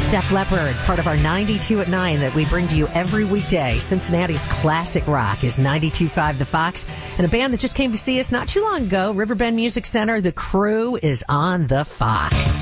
Def Leppard, part of our 92 at 9 that we bring to you every weekday. Cincinnati's classic rock is 92.5 The Fox. And a band that just came to see us not too long ago, Riverbend Music Center. The Crew is on The Fox.